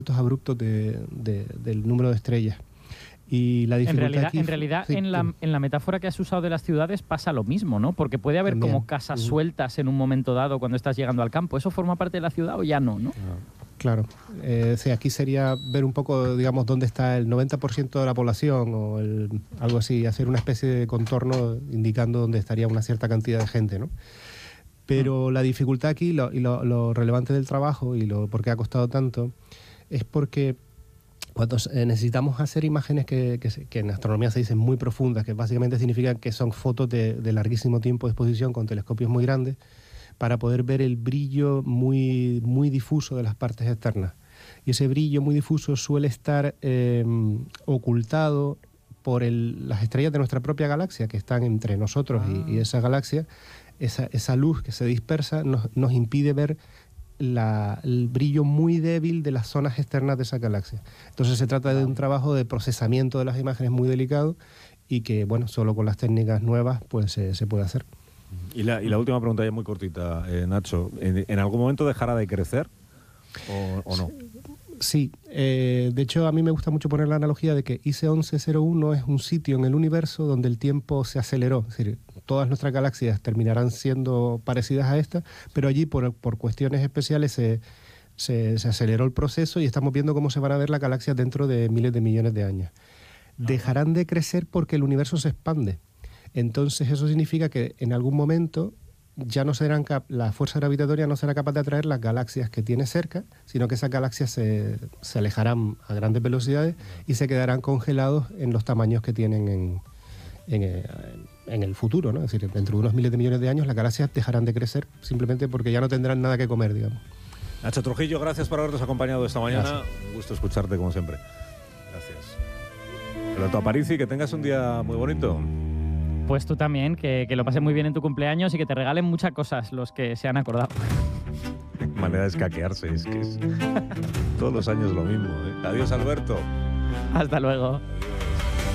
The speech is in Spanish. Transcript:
abruptos del número de estrellas. Y la dificultad en realidad sí, en la metáfora que has usado de las ciudades pasa lo mismo, ¿no? Porque puede haber también como casas sueltas en un momento dado cuando estás llegando al campo. ¿Eso forma parte de la ciudad o ya no? Claro. Sí, aquí sería ver un poco, digamos, dónde está el 90% de la población o algo así, hacer una especie de contorno indicando dónde estaría una cierta cantidad de gente, ¿no? Pero la dificultad aquí y lo relevante del trabajo y por qué ha costado tanto es porque cuando necesitamos hacer imágenes que en astronomía se dicen muy profundas, que básicamente significan que son fotos de larguísimo tiempo de exposición con telescopios muy grandes, para poder ver el brillo muy, muy difuso de las partes externas. Y ese brillo muy difuso suele estar ocultado por las estrellas de nuestra propia galaxia, que están entre nosotros y esa galaxia. Esa luz que se dispersa nos impide ver el brillo muy débil de las zonas externas de esa galaxia. Entonces se trata de un trabajo de procesamiento de las imágenes muy delicado y que, bueno, solo con las técnicas nuevas pues se puede hacer. Y la última pregunta ya muy cortita, Nacho. ¿En algún momento dejará de crecer o no? Sí. De hecho, a mí me gusta mucho poner la analogía de que IC 1101 es un sitio en el universo donde el tiempo se aceleró. Es decir, todas nuestras galaxias terminarán siendo parecidas a esta, pero allí por cuestiones especiales se aceleró el proceso y estamos viendo cómo se van a ver las galaxias dentro de miles de millones de años. Dejarán de crecer porque el universo se expande. Entonces eso significa que en algún momento ya no serán la fuerza gravitatoria no será capaz de atraer las galaxias que tiene cerca, sino que esas galaxias se alejarán a grandes velocidades y se quedarán congelados en los tamaños que tienen en el futuro, ¿no? Es decir, dentro de unos miles de millones de años las galaxias dejarán de crecer simplemente porque ya no tendrán nada que comer, digamos. Nacho Trujillo, gracias por habernos acompañado esta mañana. Gracias. Un gusto escucharte como siempre. Gracias. Alberto Aparici, que tengas un día muy bonito. Pues tú también, que lo pases muy bien en tu cumpleaños y que te regalen muchas cosas los que se han acordado. Manera de escaquearse, es que es todos los años lo mismo, ¿eh? Adiós, Alberto. Hasta luego. Adiós.